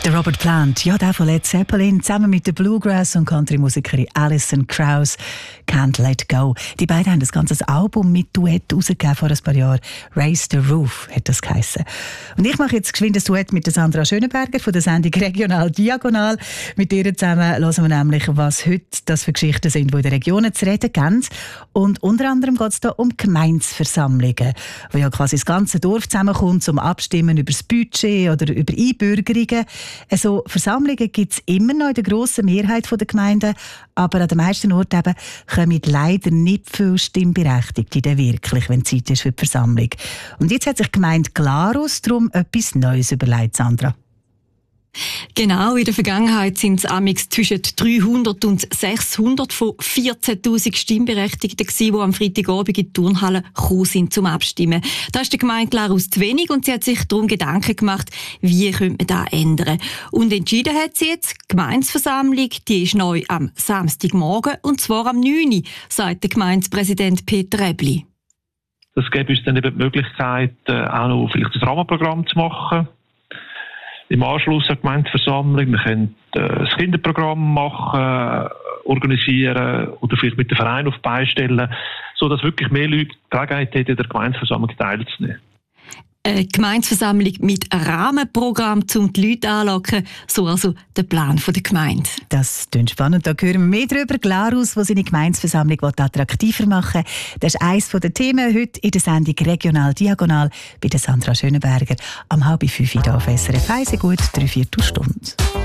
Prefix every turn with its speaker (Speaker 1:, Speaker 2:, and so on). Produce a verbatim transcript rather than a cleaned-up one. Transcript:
Speaker 1: Der Robert Plant, ja, der von Led Zeppelin, zusammen mit der Bluegrass- und Country-Musikerin Alison Krauss, Can't Let Go. Die beiden haben das ganze Album mit Duett rausgegeben vor ein paar Jahren. Raise the Roof hat das geheissen. Und ich mache jetzt geschwind ein Duett mit der Sandra Schönenberger von der Sendung Regional Diagonal. Mit ihr zusammen hören wir nämlich, was heute das für Geschichten sind, die in den Regionen zu reden geben. Und unter anderem geht es da um Gemeindeversammlungen, wo ja quasi das ganze Dorf zusammenkommt, zum Abstimmen über das Budget oder über Einbürgerungen. Also Versammlungen gibt es immer noch in der grossen Mehrheit der Gemeinden, aber an den meisten Orten eben kommen leider nicht viele Stimmberechtigte dann wirklich, wenn Zeit ist für die Versammlung. Und jetzt hat sich die Gemeinde Glarus darum etwas Neues überlegt, Sandra.
Speaker 2: Genau, in der Vergangenheit sind es amix zwischen dreihundert und sechshundert von vierzehntausend Stimmberechtigten gewesen, die am Freitagabend in die Turnhalle gekommen sind zum Abstimmen. Da ist der Gemeinde Glarus zu wenig und sie hat sich darum Gedanken gemacht, wie könnte man das ändern. Und entschieden hat sie jetzt, die Gemeindeversammlung, die ist neu am Samstagmorgen und zwar am neun Uhr, sagt der Gemeindepräsident Peter Ebli.
Speaker 3: Das gibt uns dann eben die Möglichkeit, auch noch vielleicht ein Rahmenprogramm zu machen. Im Anschluss an die Gemeindeversammlung. Wir können äh, ein Kinderprogramm machen, organisieren oder vielleicht mit dem Verein auf die Beine stellen, sodass wirklich mehr Leute die Gelegenheit haben, in der Gemeindeversammlung teilzunehmen.
Speaker 2: Eine Gemeindeversammlung mit Rahmenprogramm, um die Leute anzulocken. So also der Plan der Gemeinde.
Speaker 1: Das klingt spannend. Da hören wir mehr darüber. Glarus, der seine Gemeindeversammlung attraktiver machen will. Das ist eines der Themen heute in der Sendung Regional Diagonal bei der Sandra Schönenberger am halb fünf hier auf S R F eins. Gut, drei Viertelstunde.